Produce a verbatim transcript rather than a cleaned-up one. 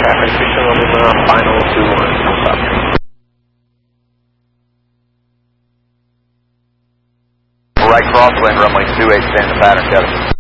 traffic, Houston Lima, final two one, full stop. Right crosswind, runway two eight, stand the pattern, got it.